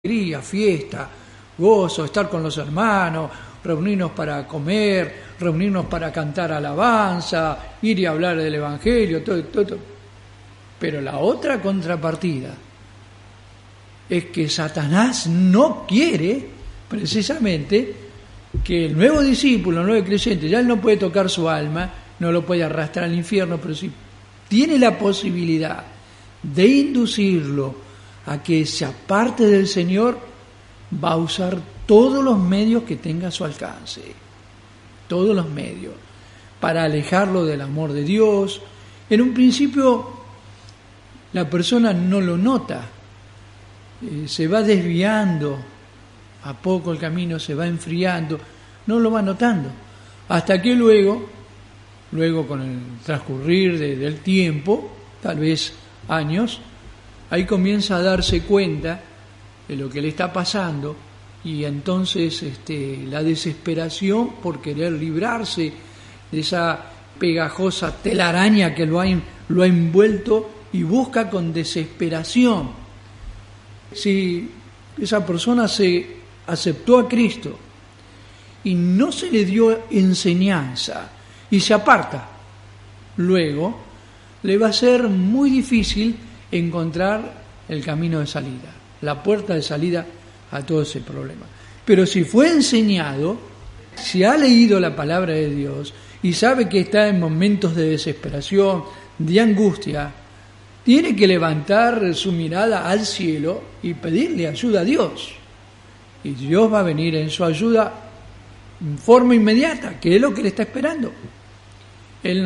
alegría, fiesta, gozo, estar con los hermanos, reunirnos para comer, reunirnos para cantar alabanza, ir y hablar del Evangelio, todo. Pero la otra contrapartida es que Satanás no quiere precisamente que el nuevo discípulo, el nuevo creyente, ya él no puede tocar su alma, no lo puede arrastrar al infierno, pero si tiene la posibilidad de inducirlo a que se aparte del Señor, va a usar todos los medios que tenga a su alcance, todos los medios, para alejarlo del amor de Dios. En un principio la persona no lo nota, se va desviando, a poco el camino se va enfriando, no lo va notando, hasta que luego con el transcurrir del tiempo, tal vez años, ahí comienza a darse cuenta de lo que le está pasando y entonces la desesperación por querer librarse de esa pegajosa telaraña que lo ha envuelto y busca con desesperación. Si esa persona se aceptó a Cristo y no se le dio enseñanza y se aparta, luego le va a ser muy difícil encontrar el camino de salida, la puerta de salida a todo ese problema. Pero si fue enseñado, si ha leído la palabra de Dios y sabe que está en momentos de desesperación, de angustia, tiene que levantar su mirada al cielo y pedirle ayuda a Dios. Y Dios va a venir en su ayuda en forma inmediata, que es lo que le está esperando. Él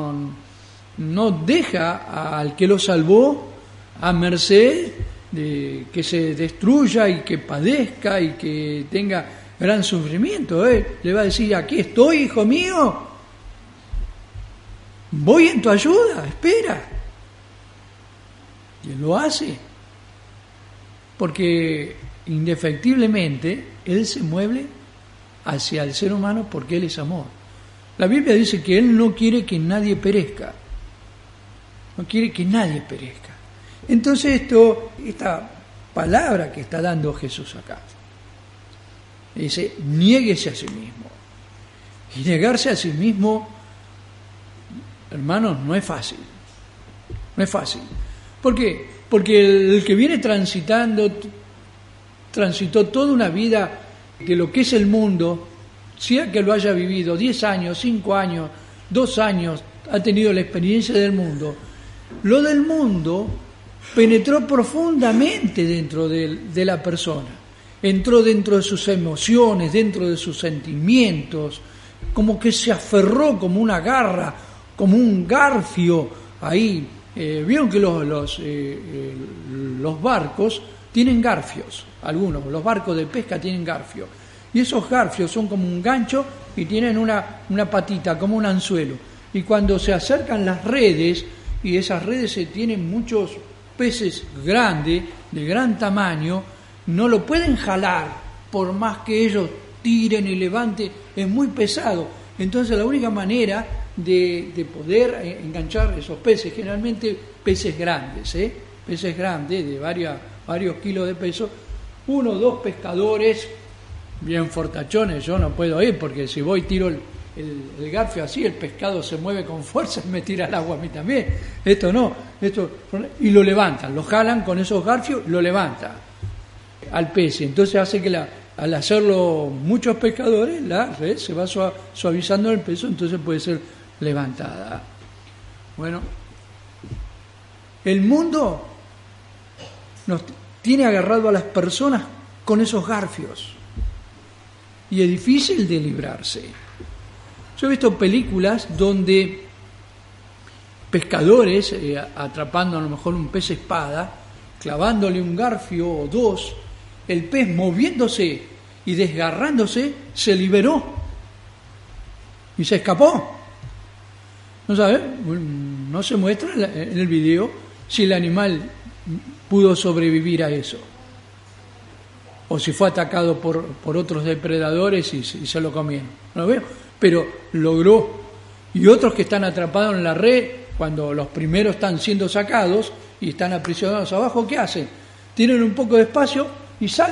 no deja al que lo salvó a merced de que se destruya y que padezca y que tenga gran sufrimiento. Le va a decir: aquí estoy, hijo mío, voy en tu ayuda, espera. Y él lo hace, porque indefectiblemente él se mueve hacia el ser humano porque él es amor. La Biblia dice que él no quiere que nadie perezca, no quiere que nadie perezca. Entonces esta palabra que está dando Jesús acá, dice: niéguese a sí mismo. Y negarse a sí mismo, hermanos, no es fácil. No es fácil. ¿Por qué? Porque el que viene transitó toda una vida de lo que es el mundo, sea que lo haya vivido 10 años, 5 años, 2 años, ha tenido la experiencia del mundo. Lo del mundo penetró profundamente dentro de la persona, entró dentro de sus emociones, dentro de sus sentimientos, como que se aferró como una garra, como un garfio ahí. Vieron que los barcos tienen garfios, algunos, los barcos de pesca tienen garfios, y esos garfios son como un gancho y tienen una patita, como un anzuelo, y cuando se acercan las redes, y esas redes tienen muchos peces grandes, de gran tamaño, no lo pueden jalar, por más que ellos tiren y levanten, es muy pesado. Entonces la única manera de poder enganchar esos peces, generalmente peces grandes, peces grandes de varios kilos de peso, 1 o 2 pescadores bien fortachones. Yo no puedo ir porque si voy tiro el garfio así, el pescado se mueve con fuerza y me tira al agua a mí también. Y lo levantan, lo jalan con esos garfios, lo levantan al pez. Entonces hace que al hacerlo muchos pescadores, la red se va suavizando el peso, entonces puede ser levantada. Bueno, el mundo nos tiene agarrado a las personas con esos garfios y es difícil de librarse. Yo he visto películas donde pescadores atrapando a lo mejor un pez espada, clavándole un garfio o 2, el pez moviéndose y desgarrándose se liberó y se escapó. ¿No sabe? No se muestra en el video si el animal pudo sobrevivir a eso, o si fue atacado por otros depredadores y se lo comieron. No lo veo, pero logró. Y otros que están atrapados en la red, cuando los primeros están siendo sacados y están aprisionados abajo, ¿qué hacen? Tienen un poco de espacio, y sale